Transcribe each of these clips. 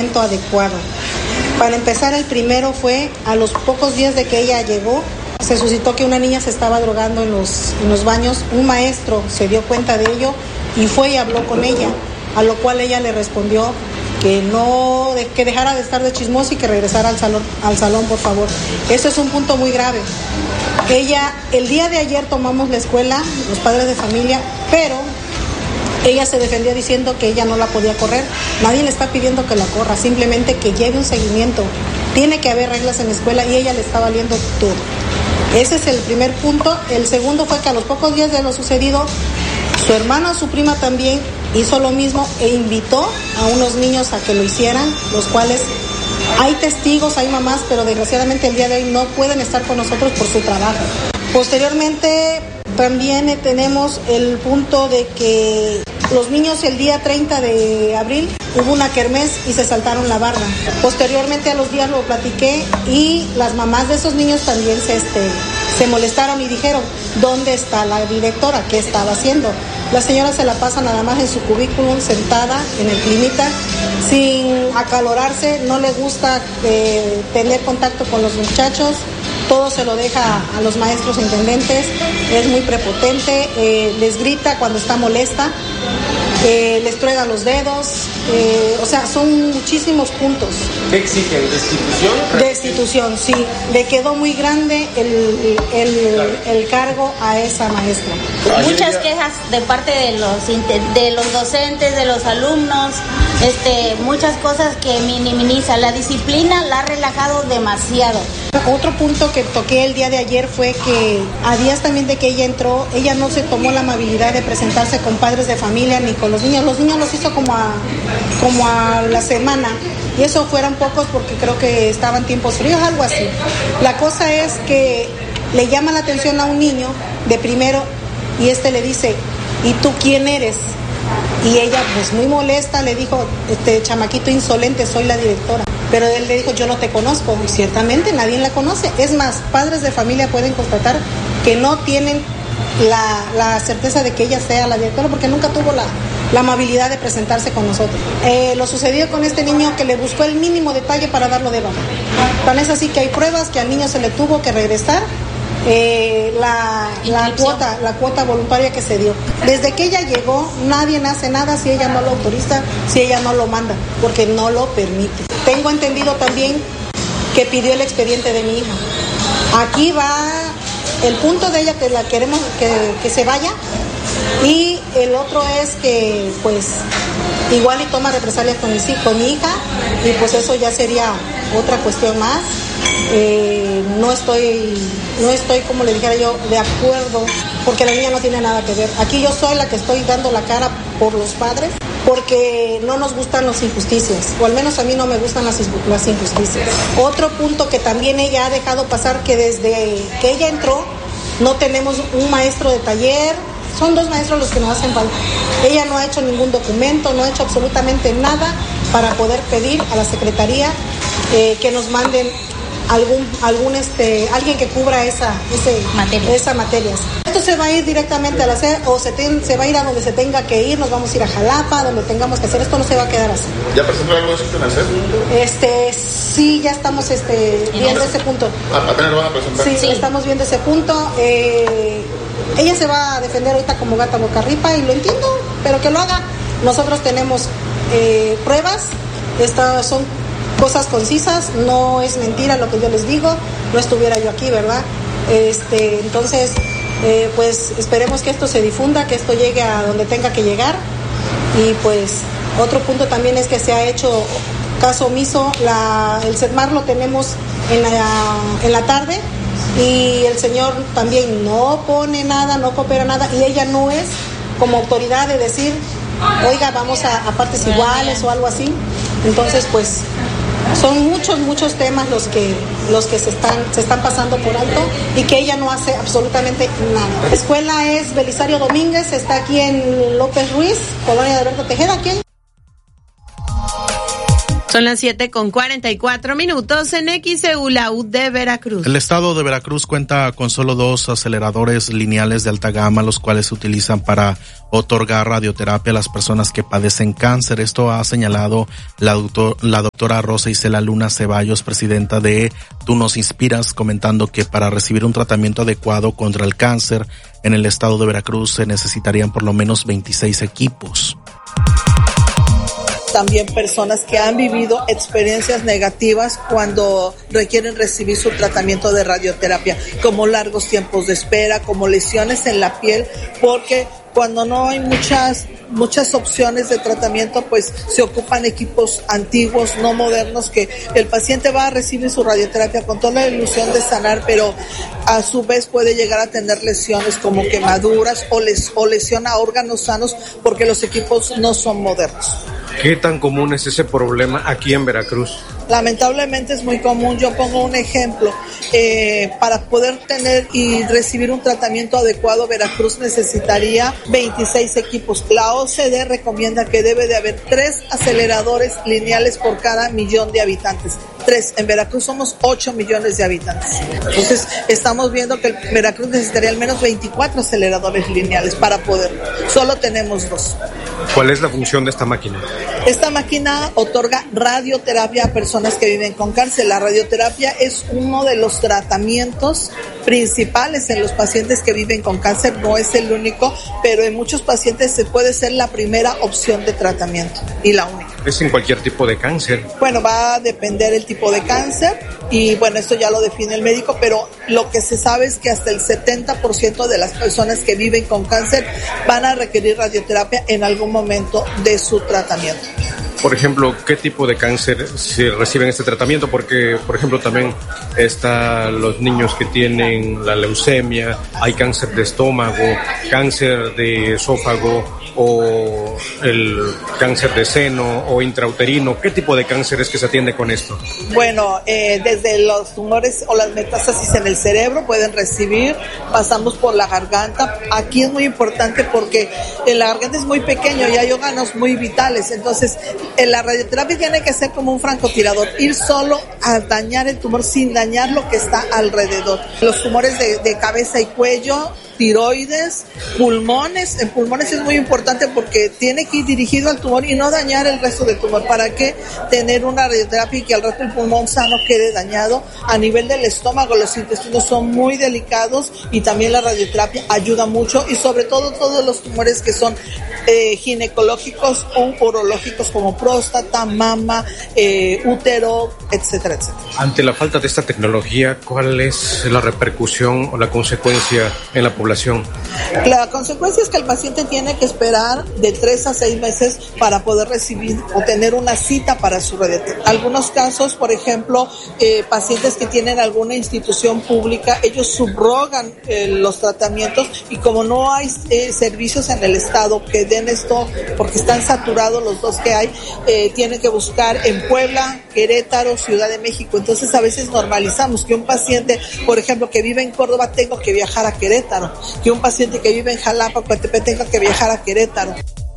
adecuado. Para empezar, el primero fue a los pocos días de que ella llegó, se suscitó que una niña se estaba drogando en los baños. Un maestro se dio cuenta de ello y fue y habló con ella, a lo cual ella le respondió que dejara de estar de chismosa y que regresara al salón, por favor. Eso es un punto muy grave. El día de ayer tomamos la escuela, los padres de familia, pero ella se defendió diciendo que ella no la podía correr. Nadie le está pidiendo que la corra, simplemente que lleve un seguimiento. Tiene que haber reglas en la escuela y ella le está valiendo todo. Ese es el primer punto. El segundo fue que a los pocos días de lo sucedido, su hermana o su prima también hizo lo mismo e invitó a unos niños a que lo hicieran, los cuales hay testigos, hay mamás, pero desgraciadamente el día de hoy no pueden estar con nosotros por su trabajo. Posteriormente también tenemos el punto de que los niños el día 30 de abril hubo una kermés y se saltaron la barra. Posteriormente a los días lo platiqué y las mamás de esos niños también se molestaron y dijeron, ¿dónde está la directora? ¿Qué estaba haciendo? La señora se la pasa nada más en su cubículum, sentada en el climita, sin acalorarse, no le gusta tener contacto con los muchachos, todo se lo deja a los maestros intendentes, es muy prepotente, les grita cuando está molesta, les truena los dedos, o sea, son muchísimos puntos. ¿Qué exigen? ¿Destitución? Destitución, sí. Le quedó muy grande el cargo a esa maestra. Muchas quejas de parte de los docentes, de los alumnos, muchas cosas que minimiza. La disciplina la ha relajado demasiado. Otro punto que toqué el día de ayer fue que a días también de que ella entró, ella no se tomó la amabilidad de presentarse con padres de familia ni con los niños. Los niños los hizo como a la semana y eso fueron pocos porque creo que estaban tiempos fríos, algo así. La cosa es que le llama la atención a un niño de primero y le dice, ¿y tú quién eres? Y ella pues muy molesta le dijo, chamaquito insolente, soy la directora. Pero él le dijo, yo no te conozco. Y ciertamente nadie la conoce. Es más, padres de familia pueden constatar que no tienen la certeza de que ella sea la directora porque nunca tuvo la amabilidad de presentarse con nosotros. Lo sucedió con este niño que le buscó el mínimo detalle para darlo de baja. Tan es así que hay pruebas que al niño se le tuvo que regresar la cuota voluntaria que se dio. Desde que ella llegó, nadie hace nada si ella no lo autoriza, si ella no lo manda, porque no lo permite. Tengo entendido también que pidió el expediente de mi hija. Aquí va el punto de ella, que la queremos que se vaya, y el otro es que pues igual y toma represalias con mi hija, y pues eso ya sería otra cuestión más. No estoy, como le dijera yo, de acuerdo, porque la niña no tiene nada que ver. Aquí yo soy la que estoy dando la cara por los padres, porque no nos gustan las injusticias, o al menos a mí no me gustan las injusticias. Otro punto que también ella ha dejado pasar, que desde que ella entró, no tenemos un maestro de taller, son 2 maestros los que nos hacen falta. Ella no ha hecho ningún documento, no ha hecho absolutamente nada para poder pedir a la secretaría que nos manden alguien que cubra esas materias. Esto se va a ir directamente a la sede o se va a ir a donde se tenga que ir, nos vamos a ir a Jalapa, donde tengamos que hacer, esto no se va a quedar así. ¿Ya presentó algo de esto en el CES? Sí, ya estamos viendo ese punto. ¿Apenas lo van a presentar? Sí, estamos viendo ese punto. Ella se va a defender ahorita como gata boca arriba y lo entiendo, pero que lo haga. Nosotros tenemos pruebas, estas son cosas concisas, no es mentira lo que yo les digo, no estuviera yo aquí, ¿verdad? Entonces, pues esperemos que esto se difunda, que esto llegue a donde tenga que llegar. Y pues otro punto también es que se ha hecho caso omiso, el CEDMAR lo tenemos en la tarde y el señor también no pone nada, no coopera nada, y ella no es como autoridad de decir, oiga, vamos a partes iguales o algo así. Entonces, pues son muchos temas los que se están pasando por alto y que ella no hace absolutamente nada. La escuela es Belisario Domínguez, está aquí en López Ruiz, Colonia de Alberto Tejeda, aquí. Son las 7:44 en XEU, la U de Veracruz. El estado de Veracruz cuenta con solo 2 aceleradores lineales de alta gama, los cuales se utilizan para otorgar radioterapia a las personas que padecen cáncer. Esto ha señalado la doctora Rosa Isela Luna Ceballos, presidenta de Tú Nos Inspiras, comentando que para recibir un tratamiento adecuado contra el cáncer en el estado de Veracruz se necesitarían por lo menos 26 equipos. También personas que han vivido experiencias negativas cuando requieren recibir su tratamiento de radioterapia, como largos tiempos de espera, como lesiones en la piel, porque cuando no hay muchas opciones de tratamiento, pues se ocupan equipos antiguos, no modernos, que el paciente va a recibir su radioterapia con toda la ilusión de sanar, pero a su vez puede llegar a tener lesiones como quemaduras o lesión a órganos sanos porque los equipos no son modernos. ¿Qué tan común es ese problema aquí en Veracruz? Lamentablemente es muy común. Yo pongo un ejemplo. Para poder tener y recibir un tratamiento adecuado, Veracruz necesitaría 26 equipos. La OCDE recomienda que debe de haber 3 aceleradores lineales por cada millón de habitantes. 3. En Veracruz somos 8 millones de habitantes. Entonces, estamos viendo que Veracruz necesitaría al menos 24 aceleradores lineales para poder. Solo tenemos 2. ¿Cuál es la función de esta máquina? Esta máquina otorga radioterapia a personas que viven con cáncer. La radioterapia es uno de los tratamientos principales en los pacientes que viven con cáncer. No es el único, pero en muchos pacientes se puede ser la primera opción de tratamiento y la única. ¿Es en cualquier tipo de cáncer? Bueno, va a depender el tipo de cáncer y bueno, esto ya lo define el médico, pero lo que se sabe es que hasta el 70% de las personas que viven con cáncer van a requerir radioterapia en algún momento de su tratamiento. Por ejemplo, ¿qué tipo de cáncer se reciben este tratamiento? Porque, por ejemplo, también están los niños que tienen la leucemia, hay cáncer de estómago, cáncer de esófago o el cáncer de seno o intrauterino. ¿Qué tipo de cáncer es que se atiende con esto? Bueno, desde los tumores o las metástasis en el cerebro pueden recibir, pasamos por la garganta. Aquí es muy importante porque la garganta es muy pequeño y hay órganos muy vitales, entonces la radioterapia tiene que ser como un francotirador, ir solo a dañar el tumor sin dañar lo que está alrededor. Los tumores de cabeza y cuello, tiroides, pulmones. En pulmones es muy importante porque tiene que ir dirigido al tumor y no dañar el resto del tumor. ¿Para qué tener una radioterapia y que el resto del pulmón sano quede dañado? A nivel del estómago, los intestinos son muy delicados y también la radioterapia ayuda mucho, y sobre todo todos los tumores que son ginecológicos o urológicos como próstata, mama, útero, etcétera, etcétera. Ante la falta de esta tecnología, ¿cuál es la repercusión o la consecuencia en la población? La consecuencia es que el paciente tiene que esperar de 3 a 6 meses para poder recibir o tener una cita para su radioterapia. Algunos casos, por ejemplo, pacientes que tienen alguna institución pública, ellos subrogan los tratamientos, y como no hay servicios en el estado que den esto, porque están saturados los 2 que hay, tienen que buscar en Puebla, Querétaro, Ciudad de México. Entonces a veces normalizamos que un paciente, por ejemplo, que vive en Córdoba tenga que viajar a Querétaro, que un paciente que vive en Jalapa o Coatepec tenga que viajar a Querétaro.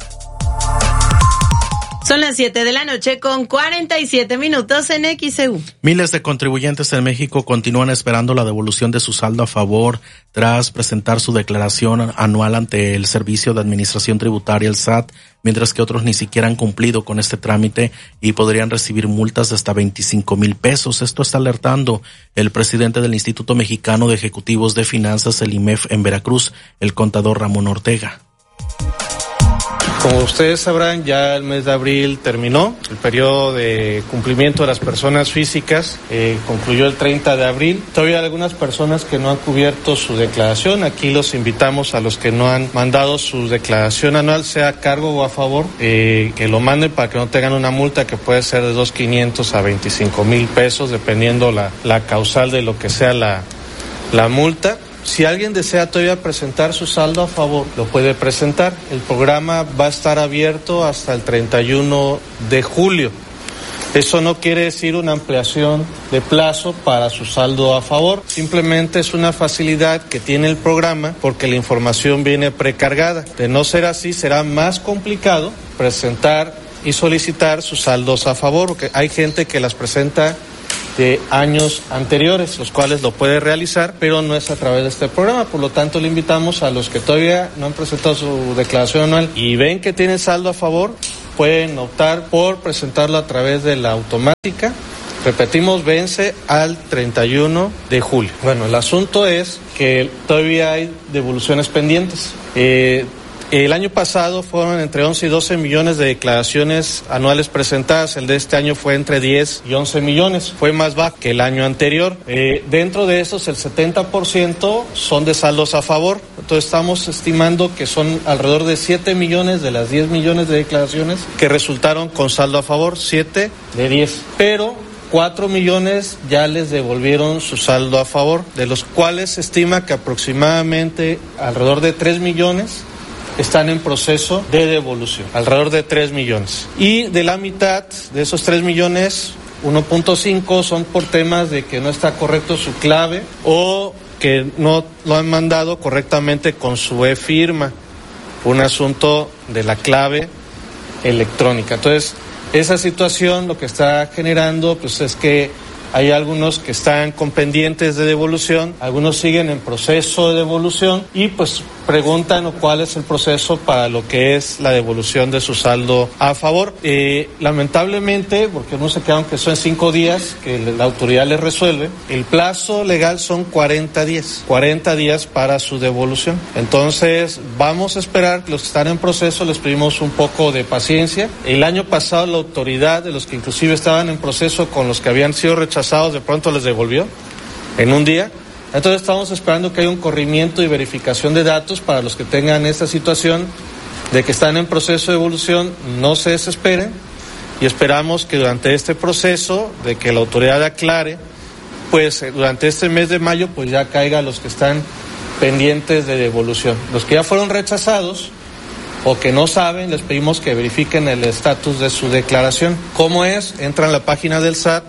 Son las 7:47 en XEU. Miles de contribuyentes en México continúan esperando la devolución de su saldo a favor tras presentar su declaración anual ante el Servicio de Administración Tributaria, el SAT, mientras que otros ni siquiera han cumplido con este trámite y podrían recibir multas de hasta 25,000 pesos. Esto está alertando el presidente del Instituto Mexicano de Ejecutivos de Finanzas, el IMEF, en Veracruz, el contador Ramón Ortega. Como ustedes sabrán, ya el mes de abril terminó, el periodo de cumplimiento de las personas físicas concluyó el 30 de abril. Todavía hay algunas personas que no han cubierto su declaración. Aquí los invitamos a los que no han mandado su declaración anual, sea a cargo o a favor, que lo manden para que no tengan una multa que puede ser de 2,500 a 25,000 pesos, dependiendo la causal de lo que sea la multa. Si alguien desea todavía presentar su saldo a favor, lo puede presentar. El programa va a estar abierto hasta el 31 de julio. Eso no quiere decir una ampliación de plazo para su saldo a favor. Simplemente es una facilidad que tiene el programa porque la información viene precargada. De no ser así, será más complicado presentar y solicitar sus saldos a favor, porque hay gente que las presenta de años anteriores, los cuales lo puede realizar, pero no es a través de este programa. Por lo tanto, le invitamos a los que todavía no han presentado su declaración anual y ven que tienen saldo a favor, pueden optar por presentarlo a través de la automática. Repetimos, vence al 31 de julio. Bueno, el asunto es que todavía hay devoluciones pendientes. El año pasado fueron entre 11 y 12 millones de declaraciones anuales presentadas. El de este año fue entre 10 y 11 millones. Fue más bajo que el año anterior. Dentro de esos, el 70% son de saldos a favor. Entonces estamos estimando que son alrededor de 7 millones de las 10 millones de declaraciones que resultaron con saldo a favor. 7 de 10. Pero 4 millones ya les devolvieron su saldo a favor, de los cuales se estima que aproximadamente alrededor de 3 millones están en proceso de devolución, alrededor de 3 millones. Y de la mitad de esos 3 millones, 1.5 son por temas de que no está correcto su clave o que no lo han mandado correctamente con su e-firma, un asunto de la clave electrónica. Entonces, esa situación lo que está generando pues es que hay algunos que están con pendientes de devolución, algunos siguen en proceso de devolución y pues preguntan cuál es el proceso para lo que es la devolución de su saldo a favor. Lamentablemente, porque no se quedan que son 5 días que la autoridad les resuelve, el plazo legal son 40 días para su devolución. Entonces vamos a esperar, los que están en proceso les pedimos un poco de paciencia. El año pasado la autoridad, de los que inclusive estaban en proceso con los que habían sido rechazados, de pronto les devolvió en un día. Entonces estamos esperando que haya un corrimiento y verificación de datos para los que tengan esta situación de que están en proceso de devolución, no se desesperen y esperamos que durante este proceso de que la autoridad aclare, pues durante este mes de mayo pues ya caiga los que están pendientes de devolución. Los que ya fueron rechazados o que no saben, les pedimos que verifiquen el estatus de su declaración. ¿Cómo es? Entran a la página del SAT,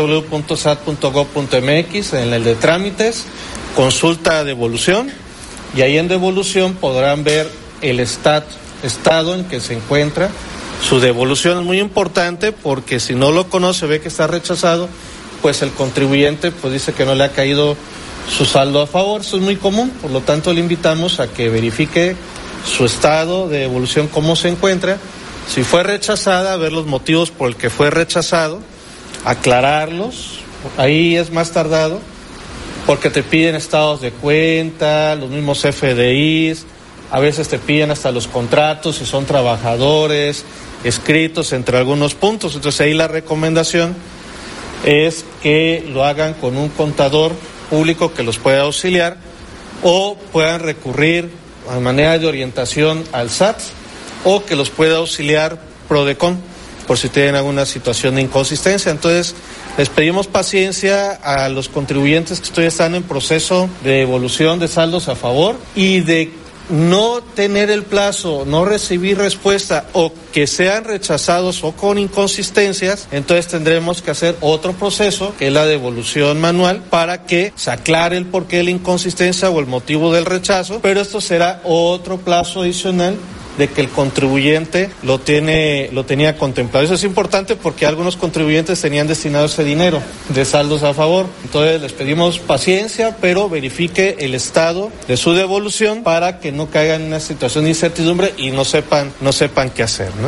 www.sat.gov.mx, en el de trámites, consulta devolución, y ahí en devolución podrán ver el estado en que se encuentra su devolución. Es muy importante porque si no lo conoce, ve que está rechazado, pues el contribuyente pues dice que no le ha caído su saldo a favor. Eso es muy común, por lo tanto le invitamos a que verifique su estado de devolución, cómo se encuentra, si fue rechazada, ver los motivos por el que fue rechazado, aclararlos. Ahí es más tardado porque te piden estados de cuenta, los mismos FDIs, a veces te piden hasta los contratos si son trabajadores, escritos entre algunos puntos. Entonces ahí la recomendación es que lo hagan con un contador público que los pueda auxiliar o puedan recurrir a manera de orientación al SAT o que los pueda auxiliar Prodecon por si tienen alguna situación de inconsistencia. Entonces les pedimos paciencia a los contribuyentes que todavía están en proceso de devolución de saldos a favor y de no tener el plazo, no recibir respuesta o que sean rechazados o con inconsistencias. Entonces tendremos que hacer otro proceso que es la devolución manual para que se aclare el porqué de la inconsistencia o el motivo del rechazo, pero esto será otro plazo adicional de que el contribuyente lo tenía contemplado. Eso es importante porque algunos contribuyentes tenían destinado ese dinero de saldos a favor. Entonces les pedimos paciencia, pero verifique el estado de su devolución para que no caigan en una situación de incertidumbre y no sepan qué hacer, ¿no?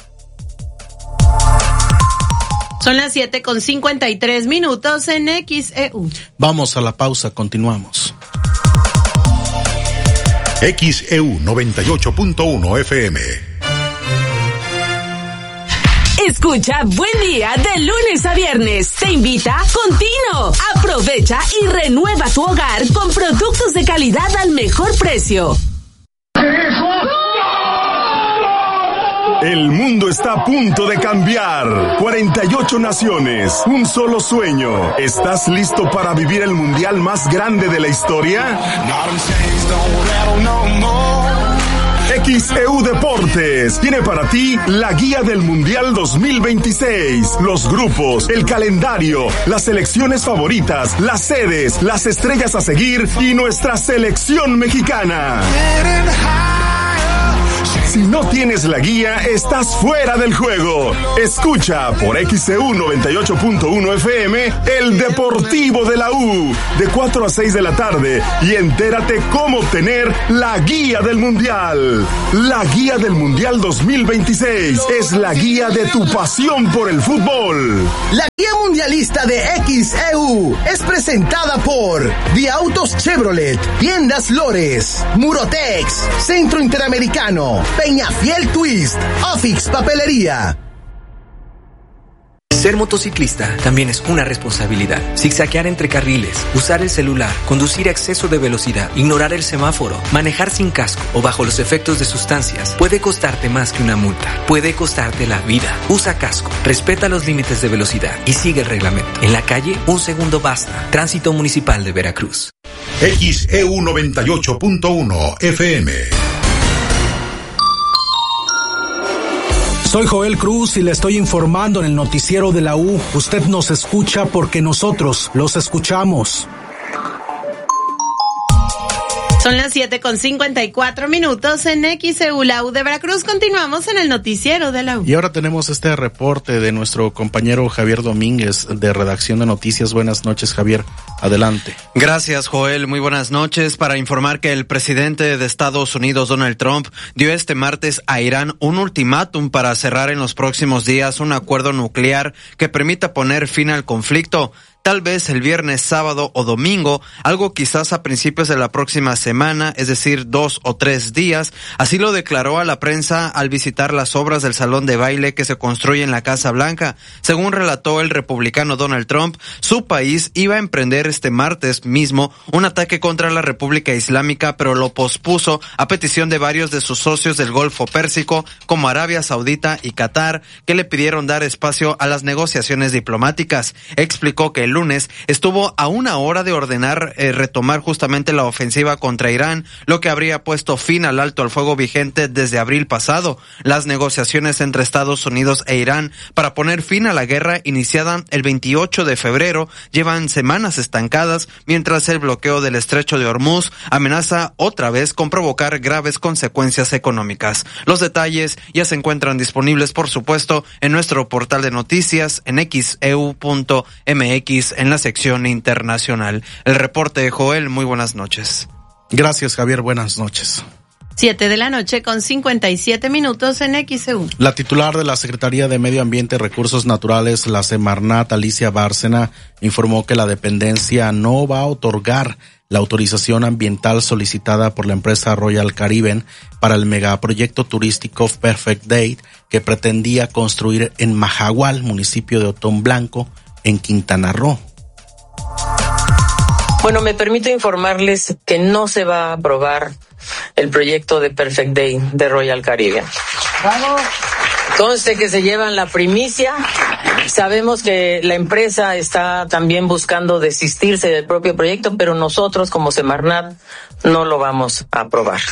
Son las 7:53 en XEU. Vamos a la pausa, continuamos. XEU 98.1 FM. Escucha Buen Día de lunes a viernes. Te invita Contino. Aprovecha y renueva tu hogar con productos de calidad al mejor precio. El mundo está a punto de cambiar. 48 naciones, un solo sueño. ¿Estás listo para vivir el mundial más grande de la historia? XEU Deportes tiene para ti la guía del Mundial 2026, los grupos, el calendario, las selecciones favoritas, las sedes, las estrellas a seguir y nuestra selección mexicana. Si no tienes la guía, estás fuera del juego. Escucha por XEU 98.1 FM el Deportivo de la U, de 4 a 6 de la tarde, y entérate cómo obtener la guía del Mundial. La guía del Mundial 2026 es la guía de tu pasión por el fútbol. La guía mundialista de XEU es presentada por Diautos Chevrolet, Tiendas Lores, Murotex, Centro Interamericano, Peñafiel Twist, Ofix Papelería. Ser motociclista también es una responsabilidad. Zigzaguear entre carriles, usar el celular, conducir a exceso de velocidad, ignorar el semáforo, manejar sin casco o bajo los efectos de sustancias puede costarte más que una multa. Puede costarte la vida. Usa casco, respeta los límites de velocidad y sigue el reglamento. En la calle, un segundo basta. Tránsito Municipal de Veracruz. XEU 98.1 FM. Soy Joel Cruz y le estoy informando en el noticiero de la U. Usted nos escucha porque nosotros los escuchamos. Son las 7:54 en XEU, la U de Veracruz. Continuamos en el noticiero de la U. Y ahora tenemos este reporte de nuestro compañero Javier Domínguez, de Redacción de Noticias. Buenas noches, Javier. Adelante. Gracias, Joel. Muy buenas noches. Para informar que el presidente de Estados Unidos, Donald Trump, dio este martes a Irán un ultimátum para cerrar en los próximos días un acuerdo nuclear que permita poner fin al conflicto. Tal vez el viernes, sábado o domingo, algo quizás a principios de la próxima semana, es decir, 2 o 3 días. Así lo declaró a la prensa al visitar las obras del salón de baile que se construye en la Casa Blanca. Según relató el republicano Donald Trump, su país iba a emprender este martes mismo un ataque contra la República Islámica, pero lo pospuso a petición de varios de sus socios del Golfo Pérsico, como Arabia Saudita y Qatar, que le pidieron dar espacio a las negociaciones diplomáticas. Explicó que el lunes estuvo a una hora de ordenar retomar justamente la ofensiva contra Irán, lo que habría puesto fin al alto al fuego vigente desde abril pasado. Las negociaciones entre Estados Unidos e Irán para poner fin a la guerra iniciada el 28 de febrero llevan semanas estancadas, mientras el bloqueo del estrecho de Hormuz amenaza otra vez con provocar graves consecuencias económicas. Los detalles ya se encuentran disponibles, por supuesto, en nuestro portal de noticias en xeu.mx en la sección internacional. El reporte de Joel, muy buenas noches. Gracias, Javier, buenas noches. 7:57 en XEU. La titular de la Secretaría de Medio Ambiente y Recursos Naturales, la Semarnat, Alicia Bárcena, informó que la dependencia no va a otorgar la autorización ambiental solicitada por la empresa Royal Caribbean para el megaproyecto turístico Perfect Day que pretendía construir en Majagual, municipio de Otón Blanco, en Quintana Roo. Bueno, me permito informarles que no se va a aprobar el proyecto de Perfect Day de Royal Caribbean. ¡Vamos! Conste que se llevan la primicia. Sabemos que la empresa está también buscando desistirse del propio proyecto, pero nosotros como Semarnat no lo vamos a aprobar.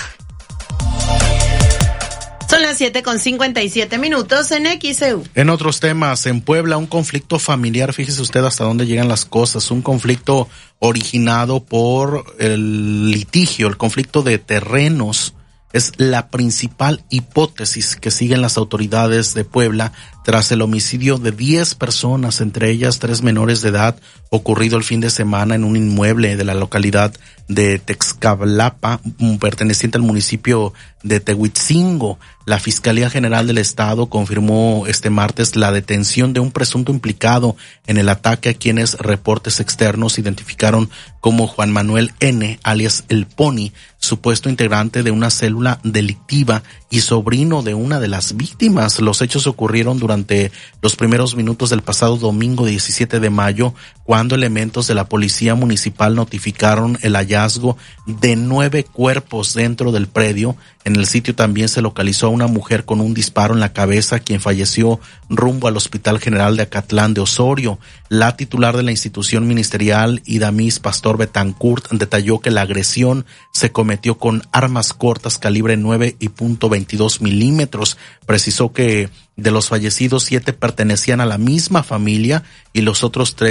Son las 7:57 en XEU. En otros temas, en Puebla, un conflicto familiar, fíjese usted hasta dónde llegan las cosas, un conflicto originado por el litigio, el conflicto de terrenos. Es la principal hipótesis que siguen las autoridades de Puebla tras el homicidio de 10 personas, entre ellas 3 menores de edad, ocurrido el fin de semana en un inmueble de la localidad de Texcablapa, perteneciente al municipio de Tehuitzingo. La Fiscalía General del Estado confirmó este martes la detención de un presunto implicado en el ataque, a quienes reportes externos identificaron como Juan Manuel N., alias El Pony, supuesto integrante de una célula delictiva y sobrino de una de las víctimas. Los hechos ocurrieron durante los primeros minutos del pasado domingo 17 de mayo, cuando elementos de la Policía Municipal notificaron el hallazgo de 9 cuerpos dentro del predio. En el sitio también se localizó a una mujer con un disparo en la cabeza, quien falleció rumbo al Hospital General de Acatlán de Osorio. La titular de la institución ministerial, Idamis Pastor Betancourt, detalló que la agresión se cometió con armas cortas calibre 9 y .22 milímetros. Precisó que de los fallecidos 7 pertenecían a la misma familia y los otros 3 eran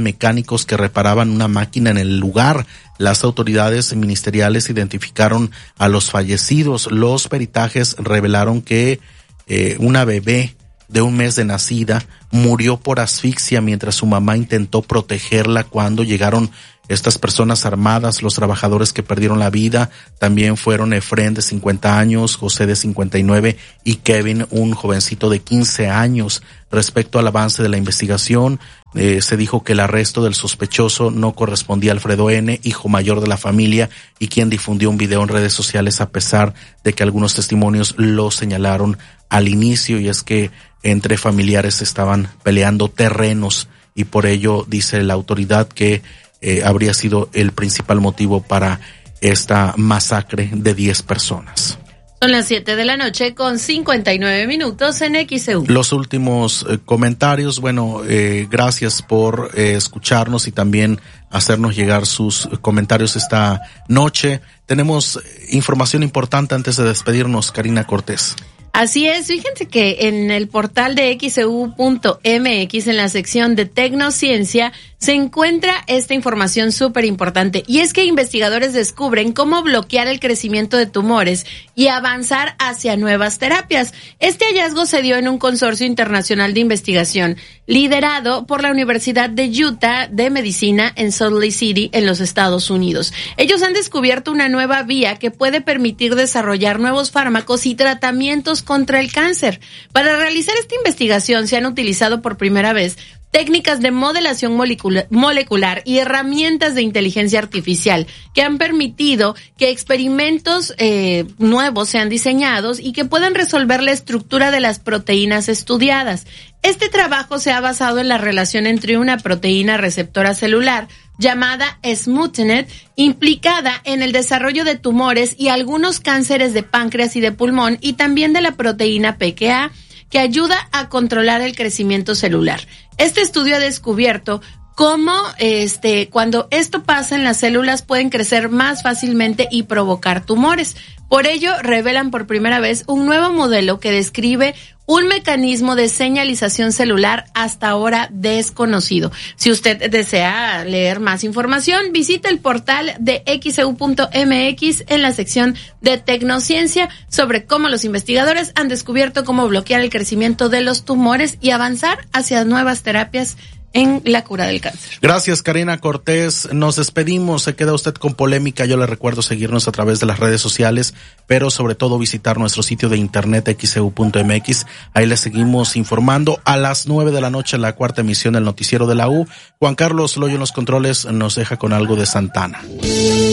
mecánicos que reparaban una máquina en el lugar. Las autoridades ministeriales identificaron a los fallecidos. Los peritajes revelaron que una bebé de 1 mes de nacida murió por asfixia mientras su mamá intentó protegerla cuando llegaron estas personas armadas. Los trabajadores que perdieron la vida también fueron Efren, de 50 años, José, de 59, y Kevin, un jovencito de 15 años. Respecto al avance de la investigación, se dijo que el arresto del sospechoso no correspondía a Alfredo N., hijo mayor de la familia, y quien difundió un video en redes sociales a pesar de que algunos testimonios lo señalaron al inicio, y es que entre familiares estaban peleando terrenos, y por ello dice la autoridad que habría sido el principal motivo para esta masacre de 10 personas. Son las 7 de la noche con 59 minutos en XEU. Los últimos comentarios, bueno, gracias por escucharnos y también hacernos llegar sus comentarios esta noche. Tenemos información importante antes de despedirnos, Karina Cortés. Así es, fíjense que en el portal de XEU.mx, en la sección de Tecnociencia, se encuentra esta información súper importante, y es que investigadores descubren cómo bloquear el crecimiento de tumores y avanzar hacia nuevas terapias. Este hallazgo se dio en un consorcio internacional de investigación liderado por la Universidad de Utah de Medicina en Salt Lake City, en los Estados Unidos. Ellos han descubierto una nueva vía que puede permitir desarrollar nuevos fármacos y tratamientos contra el cáncer. Para realizar esta investigación se han utilizado por primera vez técnicas de modelación molecular y herramientas de inteligencia artificial que han permitido que experimentos nuevos sean diseñados y que puedan resolver la estructura de las proteínas estudiadas. Este trabajo se ha basado en la relación entre una proteína receptora celular llamada SMUTNET, implicada en el desarrollo de tumores y algunos cánceres de páncreas y de pulmón, y también de la proteína PKA, que ayuda a controlar el crecimiento celular. Este estudio ha descubierto cómo cuando esto pasa en las células pueden crecer más fácilmente y provocar tumores. Por ello, revelan por primera vez un nuevo modelo que describe un mecanismo de señalización celular hasta ahora desconocido. Si usted desea leer más información, visite el portal de XEU.mx en la sección de Tecnociencia sobre cómo los investigadores han descubierto cómo bloquear el crecimiento de los tumores y avanzar hacia nuevas terapias en la cura del cáncer. Gracias, Karina Cortés. Nos despedimos. Se queda usted con polémica. Yo le recuerdo seguirnos a través de las redes sociales, pero sobre todo visitar nuestro sitio de internet xeu.mx. Ahí le seguimos informando. A las 9 de la noche, la 4ª emisión del Noticiero de la U. Juan Carlos Loyo en los controles nos deja con algo de Santana.